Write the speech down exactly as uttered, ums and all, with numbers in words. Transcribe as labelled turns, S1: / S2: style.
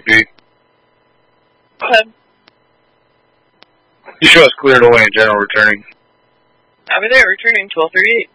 S1: B.
S2: Go ahead.
S1: You show us cleared away in general returning.
S2: Copy there, returning twelve thirty-eight.